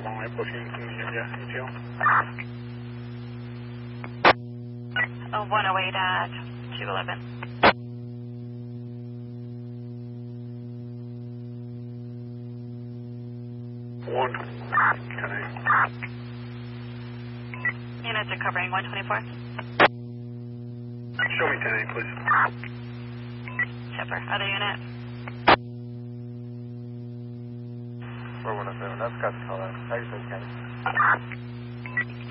long-way booking from the area, ETL. 108 at 211. One. Units are covering 124. Show me 10-8, please. Chipper, other unit. 4107, that's got to call out. How you say, Kenny?